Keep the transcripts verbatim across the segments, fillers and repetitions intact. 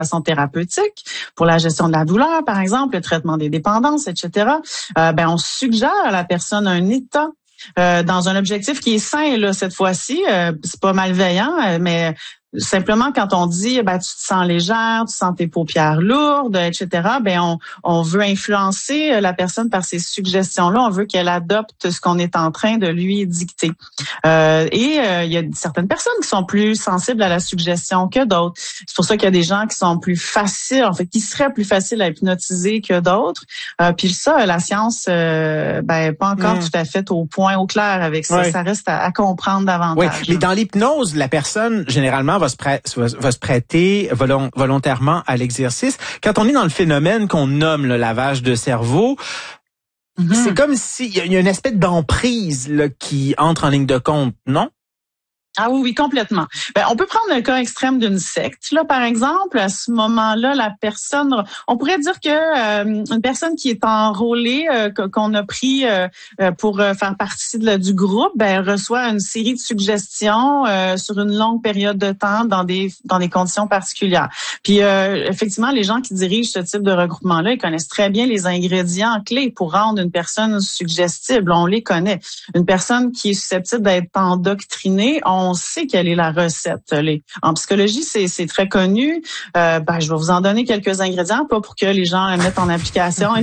façon thérapeutique pour la gestion de la douleur, par exemple, le traitement des dépendances, et cetera. Euh, ben, on suggère à la personne un état euh, dans un objectif qui est sain, là, cette fois-ci. Euh, c'est pas malveillant, euh, mais simplement, quand on dit, ben, tu te sens légère, tu sens tes paupières lourdes, et cetera, ben, on, on veut influencer la personne par ces suggestions-là. On veut qu'elle adopte ce qu'on est en train de lui dicter. Euh, et euh, il y a certaines personnes qui sont plus sensibles à la suggestion que d'autres. C'est pour ça qu'il y a des gens qui sont plus faciles, en fait, qui seraient plus faciles à hypnotiser que d'autres. Euh, puis ça, la science, euh, ben, pas encore mmh. tout à fait au point, au clair avec ça. Oui. Ça reste à, à comprendre davantage. Oui, mais dans l'hypnose, la personne, généralement, va se, prêt, va, va se prêter volon, volontairement à l'exercice. Quand on est dans le phénomène qu'on nomme le lavage de cerveau, mm-hmm. c'est comme s'il y a une espèce d'emprise là, qui entre en ligne de compte, non? Ah oui, oui, complètement. Ben, on peut prendre le cas extrême d'une secte, là, par exemple. À ce moment-là, la personne, on pourrait dire que euh, une personne qui est enrôlée, euh, qu'on a pris euh, pour faire partie de, du groupe, ben, reçoit une série de suggestions euh, sur une longue période de temps dans des dans des conditions particulières. Puis, euh, effectivement, les gens qui dirigent ce type de regroupement-là, ils connaissent très bien les ingrédients clés pour rendre une personne suggestible. On les connaît. Une personne qui est susceptible d'être endoctrinée, on on sait quelle est la recette. Les, en psychologie, c'est, c'est très connu. Euh, ben, je vais vous en donner quelques ingrédients, pas pour que les gens les mettent en application.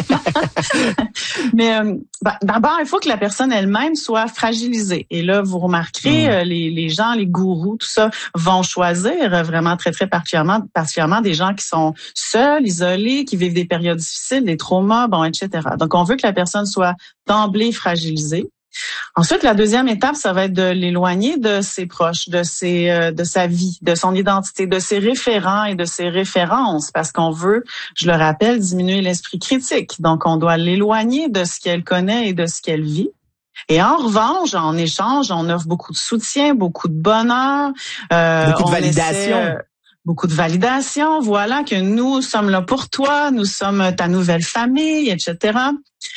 Mais euh, ben, d'abord, il faut que la personne elle-même soit fragilisée. Et là, vous remarquerez, mmh. euh, les, les gens, les gourous, tout ça, vont choisir vraiment très, très particulièrement, particulièrement des gens qui sont seuls, isolés, qui vivent des périodes difficiles, des traumas, bon, et cetera. Donc, on veut que la personne soit d'emblée fragilisée. Ensuite, la deuxième étape, ça va être de l'éloigner de ses proches, de ses, euh, de sa vie, de son identité, de ses référents et de ses références, parce qu'on veut, je le rappelle, diminuer l'esprit critique. Donc, on doit l'éloigner de ce qu'elle connaît et de ce qu'elle vit. Et en revanche, en échange, on offre beaucoup de soutien, beaucoup de bonheur, euh, beaucoup de validation. Essaie, Beaucoup de validation, voilà, que nous sommes là pour toi, nous sommes ta nouvelle famille, et cetera.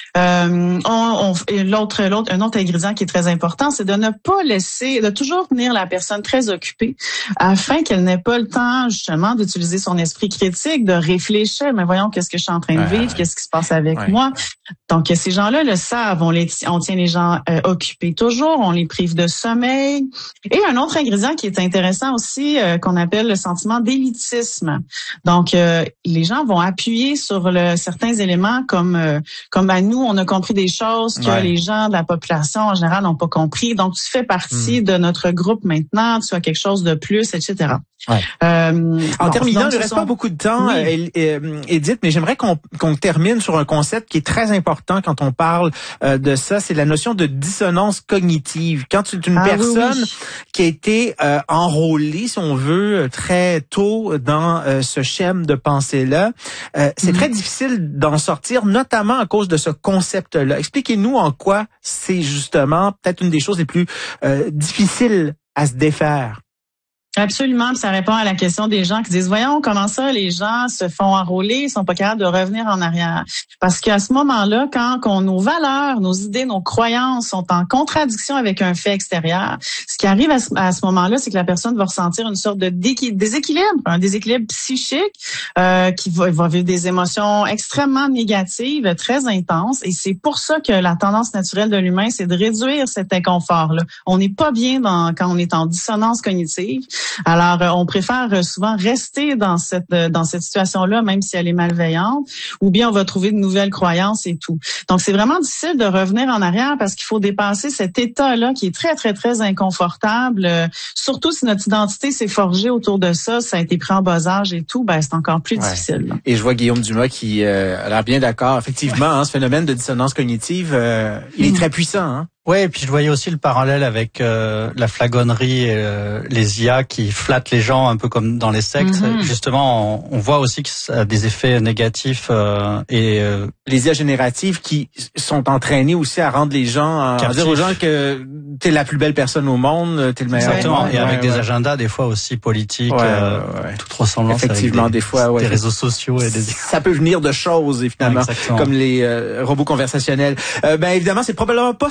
Euh, on, on, l'autre, l'autre, un autre ingrédient qui est très important, c'est de ne pas laisser, de toujours tenir la personne très occupée, afin qu'elle n'ait pas le temps justement d'utiliser son esprit critique, de réfléchir. Mais voyons, qu'est-ce que je suis en train de vivre, ouais, qu'est-ce qui se passe avec ouais. moi. Donc ces gens-là le savent, on les, on tient les gens euh, occupés toujours, on les prive de sommeil. Et un autre ingrédient qui est intéressant aussi, euh, qu'on appelle le sentiment d'élitisme. Donc euh, les gens vont appuyer sur le, certains éléments comme euh, comme à nous, on a compris des choses que ouais. les gens de la population en général n'ont pas compris. Donc, tu fais partie mmh. de notre groupe maintenant, tu as quelque chose de plus, et cetera. Ouais. Euh, en bon, terminant, il ne reste sont... pas beaucoup de temps, oui. euh, Édith, mais j'aimerais qu'on, qu'on termine sur un concept qui est très important quand on parle euh, de ça, c'est la notion de dissonance cognitive. Quand tu es une ah, personne oui, oui. qui a été euh, enrôlée, si on veut, très tôt dans euh, ce schème de pensée-là, euh, c'est mmh. très difficile d'en sortir, notamment à cause de ce concept-là. Expliquez-nous en quoi c'est justement peut-être une des choses les plus euh, difficiles à se défaire. Absolument, ça répond à la question des gens qui disent, voyons, comment ça, les gens se font enrôler, ils sont pas capables de revenir en arrière. Parce qu'à ce moment-là, quand, quand nos valeurs, nos idées, nos croyances sont en contradiction avec un fait extérieur, ce qui arrive à ce, à ce moment-là, c'est que la personne va ressentir une sorte de déséquilibre, un déséquilibre psychique, euh, qui va, va vivre des émotions extrêmement négatives, très intenses. Et c'est pour ça que la tendance naturelle de l'humain, c'est de réduire cet inconfort-là. On n'est pas bien dans, quand on est en dissonance cognitive. Alors, euh, on préfère souvent rester dans cette euh, dans cette situation-là, même si elle est malveillante, ou bien on va trouver de nouvelles croyances et tout. Donc, c'est vraiment difficile de revenir en arrière parce qu'il faut dépasser cet état-là qui est très, très, très inconfortable. Euh, surtout si notre identité s'est forgée autour de ça, ça a été pris en bas âge et tout, ben c'est encore plus ouais. difficile. Là. Et je vois Guillaume Dumas qui euh, a l'air bien d'accord. Effectivement, ouais. hein, ce phénomène de dissonance cognitive, euh, il est très puissant. Hein? Oui, et puis je voyais aussi le parallèle avec euh, la flagonnerie et euh, les I A qui flattent les gens un peu comme dans les sectes. Mm-hmm. Justement, on, on voit aussi que ça a des effets négatifs euh, et euh, les I A génératives qui sont entraînées aussi à rendre les gens, à dire aux gens que t'es la plus belle personne au monde, t'es le meilleur. Exactement. Monde. Et avec ouais, des ouais. agendas des fois aussi politiques, ouais, euh, ouais. toute ressemblance effectivement avec des, des fois ouais, des réseaux sociaux et des ça peut venir de choses finalement, ouais, comme les euh, robots conversationnels. Euh, ben évidemment, c'est probablement pas ce qu'on veut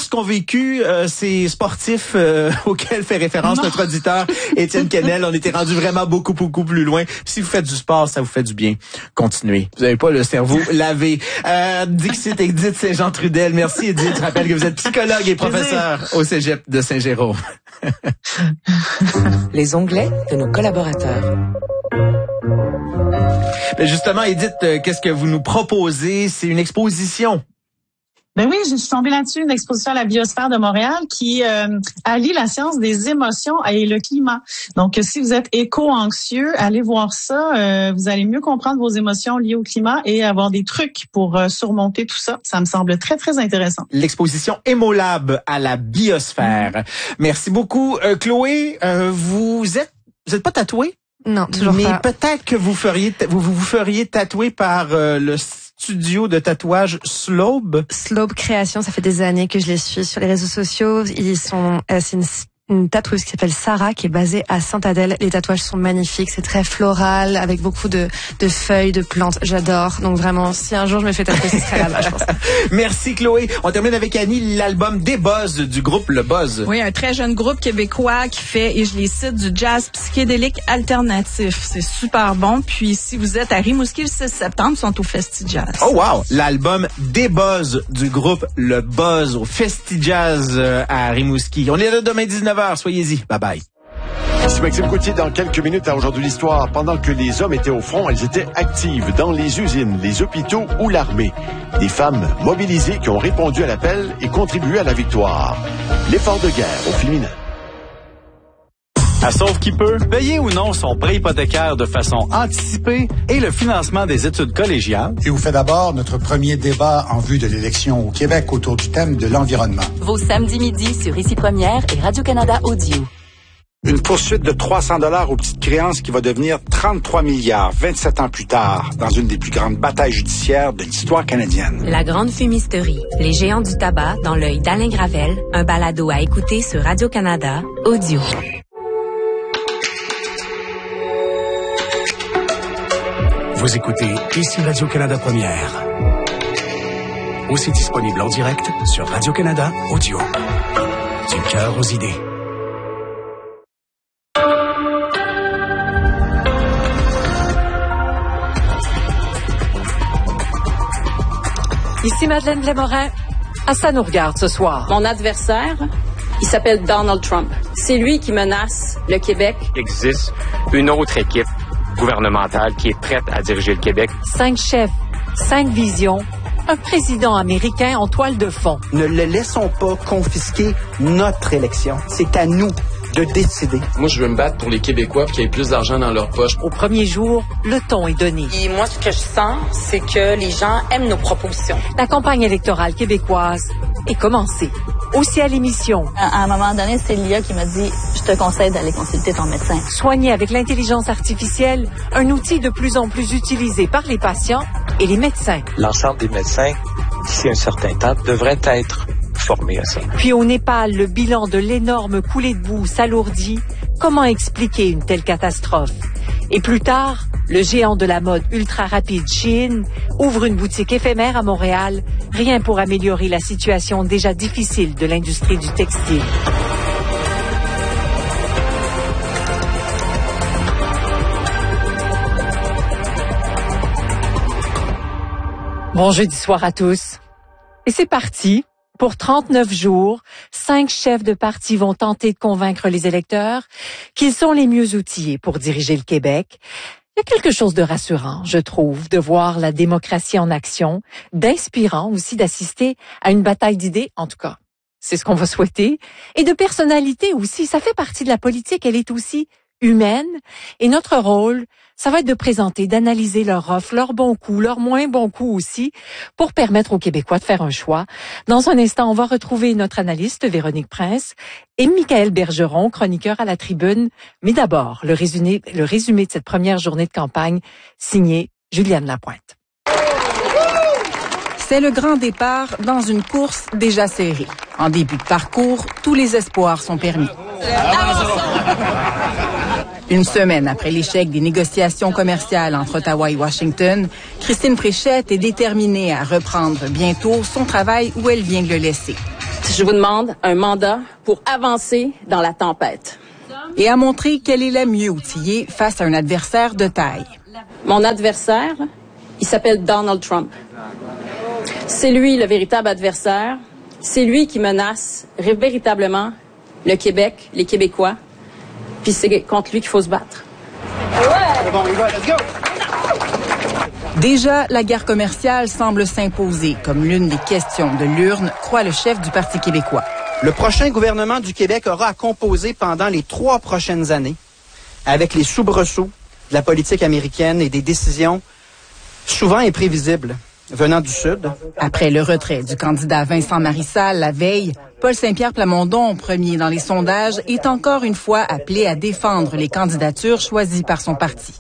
vécu euh, ces sportifs euh, auxquels fait référence non. notre auditeur Étienne Kennel. On était rendu vraiment beaucoup, beaucoup plus loin. Si vous faites du sport, ça vous fait du bien. Continuez. Vous n'avez pas le cerveau lavé. Euh, Dixit Edith Saint-Jean-Trudel. Merci Edith. Je rappelle que vous êtes psychologue et professeur au Cégep de Saint-Jérôme. Les onglets de nos collaborateurs. Mais justement, Edith, euh, qu'est-ce que vous nous proposez? C'est une exposition. Ben oui, je suis tombée là-dessus, une exposition à la Biosphère de Montréal qui euh, allie la science des émotions et le climat. Donc, si vous êtes éco-anxieux, allez voir ça. Euh, vous allez mieux comprendre vos émotions liées au climat et avoir des trucs pour euh, surmonter tout ça. Ça me semble très, très intéressant. L'exposition Hémolab à la Biosphère. Mmh. Merci beaucoup. Euh, Chloé, euh, vous êtes, vous êtes pas tatouée? Non, toujours mais pas. Mais peut-être que vous feriez, vous vous feriez tatouer par euh, le studio de tatouage Slobe. Slobe Création, ça fait des années que je les suis sur les réseaux sociaux. Ils sont, euh, c'est une, une tatoueuse qui s'appelle Sarah, qui est basée à Sainte-Adèle. Les tatouages sont magnifiques, c'est très floral, avec beaucoup de, de feuilles, de plantes. J'adore. Donc vraiment, si un jour je me fais tatouer, ce serait là-bas, je pense. Merci Chloé. On termine avec Annie, l'album Des Buzz du groupe Le Buzz. Oui, un très jeune groupe québécois qui fait, et je les cite, du jazz psychédélique alternatif. C'est super bon. Puis si vous êtes à Rimouski le six septembre, ils sont au Festi Jazz. Oh wow! L'album Des Buzz du groupe Le Buzz au Festi Jazz à Rimouski. On est là demain dix-neuf heures. Soyez-y. Bye bye. Ici Maxime Coutier dans quelques minutes à Aujourd'hui l'Histoire. Pendant que les hommes étaient au front, elles étaient actives dans les usines, les hôpitaux ou l'armée. Des femmes mobilisées qui ont répondu à l'appel et contribué à la victoire. L'effort de guerre au féminin. À Sauve qui peut, payer ou non son prêt hypothécaire de façon anticipée et le financement des études collégiales. Et vous fait d'abord notre premier débat en vue de l'élection au Québec autour du thème de l'environnement. Vos samedis midi sur Ici Première et Radio-Canada Audio. Une poursuite de trois cents dollars aux petites créances qui va devenir trente-trois milliards vingt-sept ans plus tard dans une des plus grandes batailles judiciaires de l'histoire canadienne. La grande fumisterie, les géants du tabac dans l'œil d'Alain Gravel, un balado à écouter sur Radio-Canada Audio. Vous écoutez Ici Radio-Canada Première. Aussi disponible en direct sur Radio-Canada Audio. Du cœur aux idées. Ici Madeleine Blais-Morin. À ça nous regarde ce soir. Mon adversaire, il s'appelle Donald Trump. C'est lui qui menace le Québec. Il existe une autre équipe gouvernementale qui est prête à diriger le Québec. Cinq chefs, cinq visions, un président américain en toile de fond. Ne le laissons pas confisquer notre élection. C'est à nous de décider. Moi, je veux me battre pour les Québécois pour qu'ils aient plus d'argent dans leur poche. Au premier jour, le ton est donné. Et moi, ce que je sens, c'est que les gens aiment nos propositions. La campagne électorale québécoise est commencée. Aussi à l'émission. À, à un moment donné, c'est Lia qui m'a dit « Je te conseille d'aller consulter ton médecin ». Soigner avec l'intelligence artificielle, un outil de plus en plus utilisé par les patients et les médecins. L'ensemble des médecins, d'ici un certain temps, devraient être formés à ça. Puis au Népal, le bilan de l'énorme coulée de boue s'alourdit. Comment expliquer une telle catastrophe? Et plus tard, le géant de la mode ultra-rapide Shein ouvre une boutique éphémère à Montréal, rien pour améliorer la situation déjà difficile de l'industrie du textile. Bon jeudi soir à tous. Et c'est parti. Pour trente-neuf jours, cinq chefs de parti vont tenter de convaincre les électeurs qu'ils sont les mieux outillés pour diriger le Québec. Il y a quelque chose de rassurant, je trouve, de voir la démocratie en action, d'inspirant aussi d'assister à une bataille d'idées, en tout cas. C'est ce qu'on va souhaiter. Et de personnalité aussi, ça fait partie de la politique, elle est aussi humaine. Et notre rôle, ça va être de présenter, d'analyser leurs offres, leurs bons coups, leurs moins bons coups aussi, pour permettre aux Québécois de faire un choix. Dans un instant, on va retrouver notre analyste Véronique Prince et Michaël Bergeron, chroniqueur à la Tribune. Mais d'abord, le résumé, le résumé de cette première journée de campagne, signé Juliane Lapointe. C'est le grand départ dans une course déjà serrée. En début de parcours, tous les espoirs sont permis. Une semaine après l'échec des négociations commerciales entre Ottawa et Washington, Christine Fréchette est déterminée à reprendre bientôt son travail où elle vient de le laisser. Je vous demande un mandat pour avancer dans la tempête. Et à montrer qu'elle est la mieux outillée face à un adversaire de taille. Mon adversaire, il s'appelle Donald Trump. C'est lui le véritable adversaire. C'est lui qui menace véritablement le Québec, les Québécois. Puis c'est contre lui qu'il faut se battre. Ouais. Bon, on y va, let's go! Déjà, la guerre commerciale semble s'imposer comme l'une des questions de l'urne, croit le chef du Parti québécois. Le prochain gouvernement du Québec aura à composer pendant les trois prochaines années avec les soubresauts de la politique américaine et des décisions souvent imprévisibles venant du Sud. Après le retrait du candidat Vincent Marissal la veille, Paul Saint-Pierre Plamondon, premier dans les sondages, est encore une fois appelé à défendre les candidatures choisies par son parti.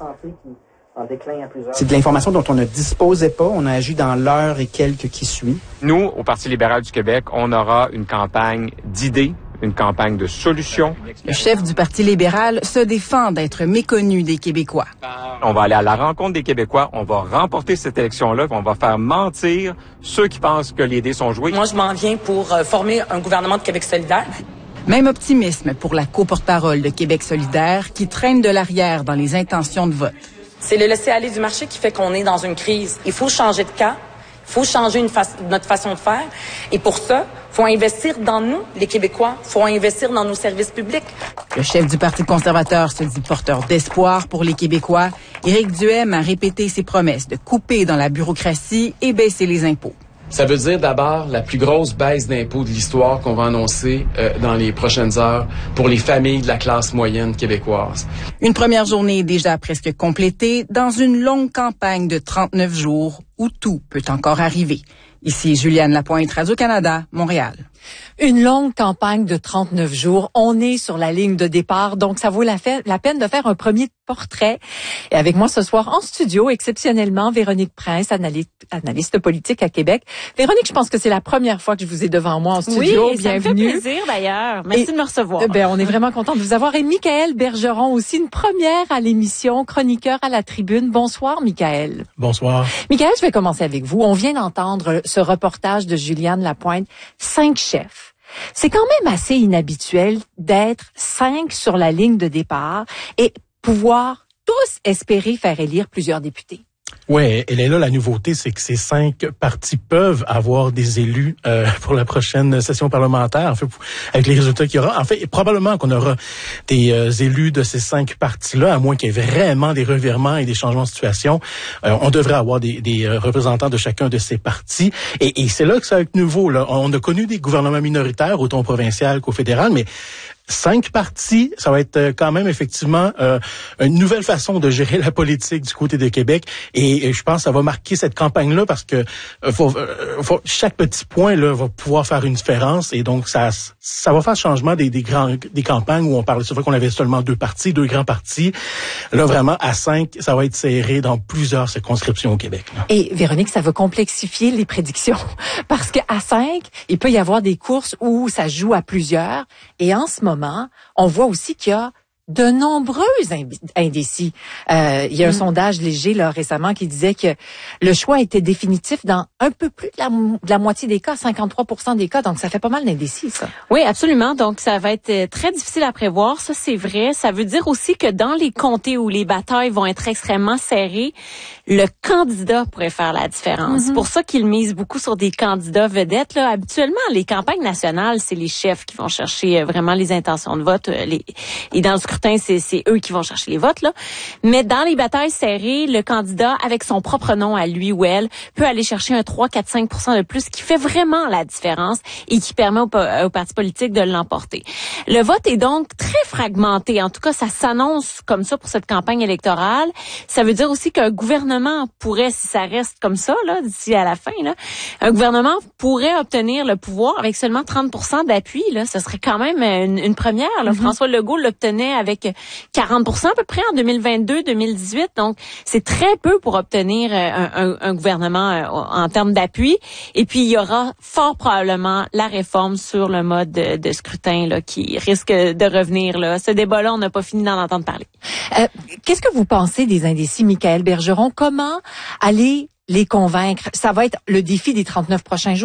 C'est de l'information dont on ne disposait pas. On a agi dans l'heure et quelques qui suit. Nous, au Parti libéral du Québec, on aura une campagne d'idées, une campagne de solutions. Le chef du Parti libéral se défend d'être méconnu des Québécois. On va aller à la rencontre des Québécois, on va remporter cette élection-là, on va faire mentir ceux qui pensent que les dés sont joués. Moi, je m'en viens pour euh, former un gouvernement de Québec solidaire. Même optimisme pour la co-porte-parole de Québec solidaire qui traîne de l'arrière dans les intentions de vote. C'est le laisser-aller du marché qui fait qu'on est dans une crise. Il faut changer de cap, il faut changer une fa- notre façon de faire. Et pour ça, il faut investir dans nous, les Québécois. Il faut investir dans nos services publics. Le chef du Parti conservateur se dit porteur d'espoir pour les Québécois. Éric Duhaime a répété ses promesses de couper dans la bureaucratie et baisser les impôts. Ça veut dire d'abord la plus grosse baisse d'impôts de l'histoire qu'on va annoncer euh, dans les prochaines heures pour les familles de la classe moyenne québécoise. Une première journée déjà presque complétée dans une longue campagne de trente-neuf jours où tout peut encore arriver. Ici Juliane Lapointe, Radio-Canada, Montréal. Une longue campagne de trente-neuf jours. On est sur la ligne de départ, donc ça vaut la, fait, la peine de faire un premier portrait. Et avec moi ce soir en studio, exceptionnellement, Véronique Prince, analyste, analyste politique à Québec. Véronique, je pense que c'est la première fois que je vous ai devant moi en studio. Oui, bienvenue. Ça me fait plaisir d'ailleurs. Merci et, de me recevoir. Ben, on est vraiment content de vous avoir. Et Michaël Bergeron aussi, une première à l'émission, chroniqueur à la Tribune. Bonsoir, Michaël. Bonsoir. Michaël, je vais commencer avec vous. On vient d'entendre ce reportage de Juliane Lapointe. Cinq chefs. C'est quand même assez inhabituel d'être cinq sur la ligne de départ et pouvoir tous espérer faire élire plusieurs députés. Ouais, elle est là la nouveauté, c'est que ces cinq partis peuvent avoir des élus euh, pour la prochaine session parlementaire. En fait, avec les résultats qu'il y aura, en fait, probablement qu'on aura des euh, élus de ces cinq partis-là, à moins qu'il y ait vraiment des revirements et des changements de situation. Euh, on devrait avoir des, des euh, représentants de chacun de ces partis. Et, et c'est là que ça va être nouveau. Là, on a connu des gouvernements minoritaires, autant provincial qu'au fédéral, mais cinq partis, ça va être quand même effectivement euh, une nouvelle façon de gérer la politique du côté de Québec et, et je pense que ça va marquer cette campagne-là parce que euh, faut, euh, faut, chaque petit point là va pouvoir faire une différence et donc ça ça va faire changement des, des grands des campagnes où on parlait souvent qu'on avait seulement deux partis, deux grands partis. Là vraiment à cinq, ça va être serré dans plusieurs circonscriptions au Québec. Là. Et Véronique, ça va complexifier les prédictions parce qu'à cinq, il peut y avoir des courses où ça joue à plusieurs et en ce moment on voit aussi qu'il y a de nombreux indécis. Euh, il y a un mmh. sondage léger là récemment qui disait que le choix était définitif dans un peu plus de la, de la moitié des cas, cinquante-trois pour cent des cas. Donc, ça fait pas mal d'indécis, ça. Oui, absolument. Donc, ça va être très difficile à prévoir. Ça, c'est vrai. Ça veut dire aussi que dans les comtés où les batailles vont être extrêmement serrées, le candidat pourrait faire la différence. Mm-hmm. C'est pour ça qu'ils misent beaucoup sur des candidats vedettes. Là, habituellement, les campagnes nationales, c'est les chefs qui vont chercher vraiment les intentions de vote. Les, et dans le scrutin, c'est, c'est eux qui vont chercher les votes. Là. Mais dans les batailles serrées, le candidat, avec son propre nom à lui ou elle, peut aller chercher un trois, quatre, cinq pour cent de plus, qui fait vraiment la différence et qui permet aux, aux partis politiques de l'emporter. Le vote est donc très fragmenté. En tout cas, ça s'annonce comme ça pour cette campagne électorale. Ça veut dire aussi qu'un gouvernement pourrait, si ça reste comme ça, là, d'ici à la fin, là, un gouvernement pourrait obtenir le pouvoir avec seulement trente pour cent d'appui. Là, ce serait quand même une, une première. Là. Mm-hmm. François Legault l'obtenait avec quarante pour cent à peu près en deux mille vingt-deux deux mille dix-huit. Donc, c'est très peu pour obtenir un, un, un gouvernement en termes d'appui. Et puis, il y aura fort probablement la réforme sur le mode de, de scrutin là, qui risque de revenir. Là. Ce débat-là, on n'a pas fini d'en entendre parler. Euh, qu'est-ce que vous pensez des indécis, Michaël Bergeron? Comment aller les convaincre? Ça va être le défi des trente-neuf prochains jours.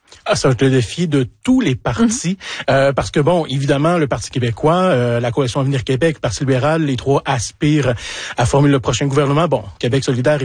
Ah, ça va être le défi de tous les partis, mmh. euh, parce que bon, évidemment, le Parti québécois, euh, la Coalition Avenir Québec, le Parti libéral, les trois aspirent à former le prochain gouvernement. Bon, Québec solidaire